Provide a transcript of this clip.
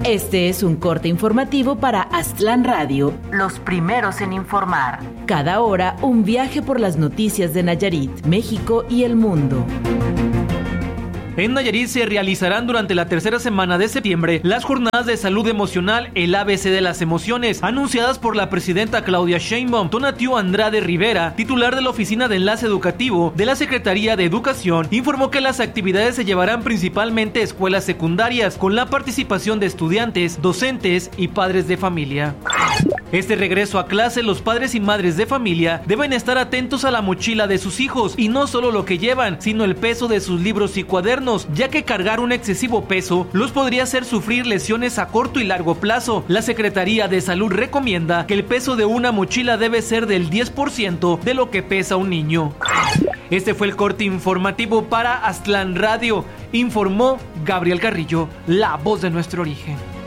Este es un corte informativo para Aztlán Radio, los primeros en informar. Cada hora, un viaje por las noticias de Nayarit, México y el mundo. En Nayarit se realizarán durante la tercera semana de septiembre las jornadas de salud emocional, el ABC de las emociones, anunciadas por la presidenta Claudia Sheinbaum. Tonatiuh Andrade Rivera, titular de la Oficina de Enlace Educativo de la Secretaría de Educación, informó que las actividades se llevarán principalmente a escuelas secundarias, con la participación de estudiantes, docentes y padres de familia. Este regreso a clase, los padres y madres de familia deben estar atentos a la mochila de sus hijos y no solo lo que llevan, sino el peso de sus libros y cuadernos, ya que cargar un excesivo peso los podría hacer sufrir lesiones a corto y largo plazo. La Secretaría de Salud recomienda que el peso de una mochila debe ser del 10% de lo que pesa un niño. Este fue el corte informativo para Aztlán Radio. Informó Gabriel Carrillo, la voz de nuestro origen.